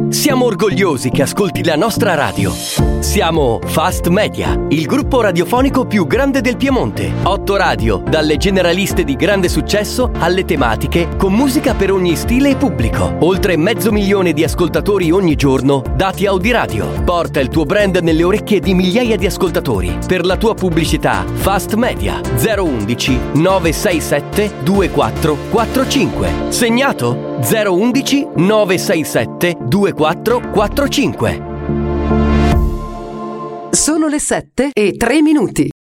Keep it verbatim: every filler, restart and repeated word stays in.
Siamo orgogliosi che ascolti la nostra radio. Siamo Fast Media, il gruppo radiofonico più grande del Piemonte. Otto radio, dalle generaliste di grande successo alle tematiche, con musica per ogni stile e pubblico. Oltre mezzo milione di ascoltatori ogni giorno, dati Audiradio. Porta il tuo brand nelle orecchie di migliaia di ascoltatori. Per la tua pubblicità, Fast Media zero undici nove sei sette due quattro quattro cinque. Segnato? zero undici nove sei sette due quattro quattro cinque. Sono le sette e tre minuti.